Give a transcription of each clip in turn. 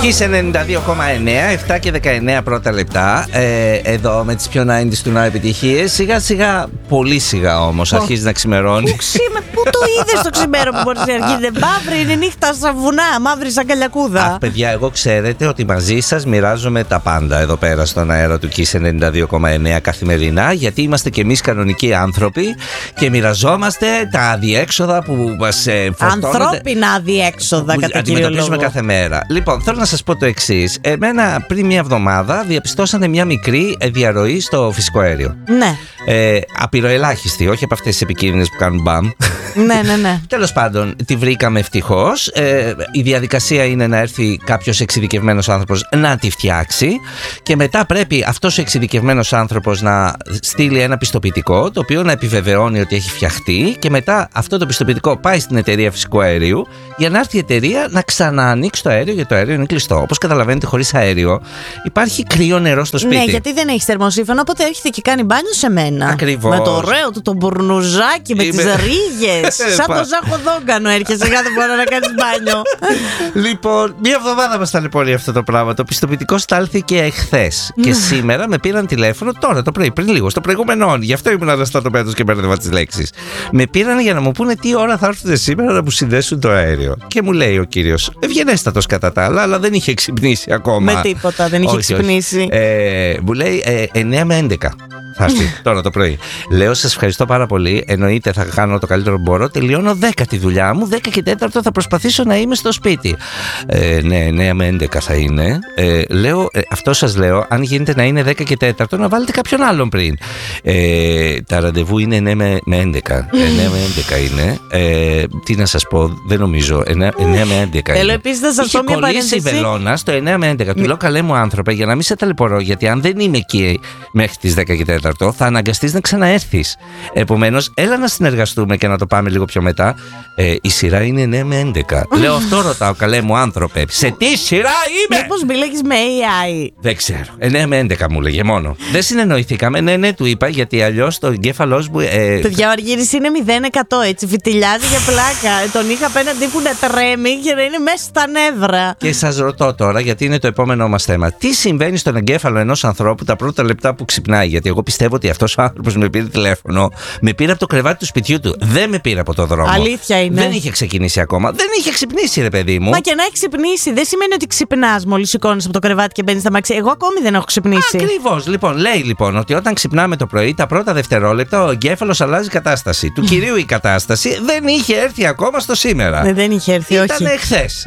Kiss 92,9, 7 και 19 πρώτα λεπτά. Εδώ με τις πιο 90s του να επιτυχίες. Σιγά σιγά, πολύ σιγά όμως, αρχίζει να ξημερώνει. Πού το είδες το ξημέρο που μπορεί να αρχίσει? Μαύρη είναι νύχτα σαν βουνά, μαύρη σαν καλιακούδα. Αχ, παιδιά, εγώ ξέρετε ότι μαζί σας μοιράζομαι τα πάντα εδώ πέρα στον αέρα του Kiss 92,9 καθημερινά, γιατί είμαστε κι εμείς κανονικοί άνθρωποι και μοιραζόμαστε τα αδιέξοδα που μας φορτώνονται. Ανθρώπινα αδιέξοδα, κατά κύριο λόγο. Αντιμετωπίζουμε κάθε μέρα. Λοιπόν, θέλω να σας πω το εξής. Εμένα πριν μια εβδομάδα διαπιστώσανε μια μικρή διαρροή στο φυσικό αέριο. Ναι. Απειροελάχιστη, όχι από αυτές τις επικίνδυνες που κάνουν μπαμ. Ναι. Τέλος πάντων, τη βρήκαμε ευτυχώς. Η διαδικασία είναι να έρθει κάποιος εξειδικευμένος άνθρωπος να τη φτιάξει και μετά πρέπει αυτός ο εξειδικευμένος άνθρωπος να στείλει ένα πιστοποιητικό το οποίο να επιβεβαιώνει ότι έχει φτιαχτεί και μετά αυτό το πιστοποιητικό πάει στην εταιρεία φυσικού αερίου για να έρθει η εταιρεία να ξαναανοίξει το αέριο, γιατί το αέριο είναι κλειστό. Όπως καταλαβαίνετε, χωρίς αέριο υπάρχει κρύο νερό στο σπίτι. Ναι, γιατί δεν έχει θερμοσύφωνο, οπότε έρχεται και κάνει μπάνιο σε μένα. Ακριβώς. Με το ωραίο του το μπουρνουζάκι, με τις ρίγες. Σαν το Ζάχο Δόγκανο έρχεσαι κάθε φορά να κάνεις μπάνιο. Λοιπόν, μία εβδομάδα μας ταλαιπωρεί αυτό το πράγμα. Το πιστοποιητικό στάλθηκε εχθές. Και σήμερα με πήραν τηλέφωνο τώρα το πρωί, πριν λίγο, στο προηγούμενο. Γι' αυτό ήμουν αναστατωμένος και μπέρδευα τις λέξεις. Με πήραν για να μου πούνε τι ώρα θα έρθουν σήμερα να μου συνδέσουν το αέριο. Και μου λέει ο κύριος, ευγενέστατος κατά τα άλλα, αλλά δεν είχε ξυπνήσει ακόμα. Με τίποτα, δεν είχε ξυπνήσει. Μου λέει 9 με 11. Θα έρθει τώρα το πρωί. Λέω, σας ευχαριστώ πάρα πολύ. Εννοείται, θα κάνω το καλύτερο που μπορώ. Τελειώνω 10 τη δουλειά μου. 10 και 4 θα προσπαθήσω να είμαι στο σπίτι. Ναι, 9 με 11 θα είναι. Λέω, αυτό σας λέω, αν γίνεται να είναι 10 και 4, να βάλετε κάποιον άλλον πριν. Τα ραντεβού είναι 9 με 11. 9 με 11 είναι. Τι να σας πω, δεν νομίζω. 9 με 11 Θέλω είναι. επίσης να σας πω μια παρένθεση. Η βελόνα στο 9 με 11. Του λέω, καλέ μου άνθρωπε, για να μην σε ταλαιπωρώ, γιατί αν δεν είμαι εκεί μέχρι τις 10 και 4, θα αναγκαστείς να ξαναέρθεις. Επομένως, έλα να συνεργαστούμε και να το πάμε λίγο πιο μετά. Η σειρά είναι 9 με 11. Λέω, αυτό ρωτάω, καλέ μου άνθρωπε. Σε τι σειρά είμαι? Μήπως μίλαγες με AI? Δεν ξέρω. 9 με 11 μου λέγε μόνο. Δεν συνεννοηθήκαμε. Ναι, του είπα, γιατί αλλιώς το εγκέφαλός μου. Παιδιά, ο Αργύρης είναι 0% έτσι. Φιτιλιάζει για πλάκα. Τον είχα απέναντι που να τρέμει και να είναι μέσα στα νεύρα. Και σας ρωτώ τώρα, γιατί είναι το επόμενό μας θέμα. Τι συμβαίνει στον εγκέφαλο ενός ανθρώπου τα πρώτα λεπτά που ξυπνάει? Γιατί εγώ πιστεύω ότι αυτός ο άνθρωπος με πήρε τηλέφωνο, με πήρε από το κρεβάτι του σπιτιού του. Δεν με πήρε από το δρόμο. Αλήθεια είναι. Δεν είχε ξεκινήσει ακόμα. Δεν είχε ξυπνήσει, ρε παιδί μου. Μα και να έχει ξυπνήσει, δεν σημαίνει ότι ξυπνάς μόλις σηκώνεις από το κρεβάτι και μπαίνεις στα μαξί. Εγώ ακόμη δεν έχω ξυπνήσει. Ακριβώς. Λοιπόν, λέει λοιπόν ότι όταν ξυπνάμε το πρωί, τα πρώτα δευτερόλεπτα ο εγκέφαλος αλλάζει κατάσταση. Του κυρίου η κατάσταση δεν είχε έρθει ακόμα στο σήμερα. Δεν είχε έρθει, όχι. Ήταν εχθές.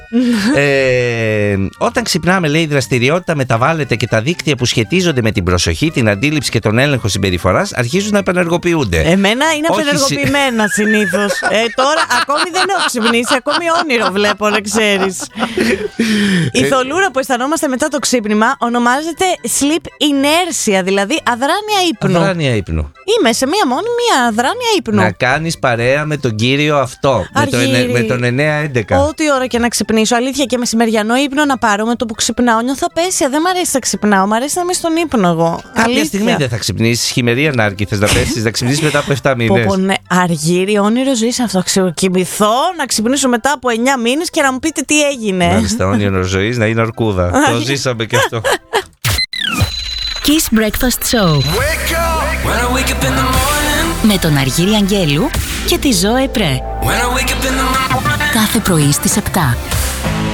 Όταν ξυπνάμε, λέει, η δραστηριότητα μεταβάλλεται και τα δίκτυα που σχετίζονται με την προσοχή, την αντίληψη και τον έλεγχο συμπεριφοράς αρχίζουν να επενεργοποιούνται. Εμένα είναι απενεργοποιημένα συνήθως. Τώρα ακόμη δεν έχω ξυπνήσει, ακόμη όνειρο βλέπω, να ξέρεις. Η θολούρα που αισθανόμαστε μετά το ξύπνημα ονομάζεται sleep inertia, δηλαδή αδράνεια ύπνου. Αδράνεια ύπνου. Είμαι σε μία αδράνεια ύπνου. Να κάνεις παρέα με τον κύριο αυτό. Με τον 9-11. Ό,τι ώρα και να ξυπνήσω. Αλήθεια, και μεσημεριανό ύπνο να πάρω με το που ξυπνάω. Νιώθω απέσια. Δεν μ' αρέσει να ξυπνάω. Μ' αρέσει να είμαι στον ύπνο εγώ. Κάποια στιγμή δεν θα ξυπνήσεις. Χειμερή ανάρκη. Θες να πέσεις, να ξυπνήσεις μετά από 7 μήνες. Ναι, Αργύρι, όνειρο ζωής αυτό. Κοιμηθώ, να ξυπνήσω μετά από 9 μήνες και να μου πείτε τι έγινε. Μάλιστα, όνειρο ζωής να είναι αρκούδα. Το ζήσαμε και αυτό. Kiss Breakfast Show. Wake up. When I wake up in the morning. Με τον Αργύρι Αγγέλου και τη Ζωέ Πρέ. When I wake up in the morning. Κάθε πρωί στις 7.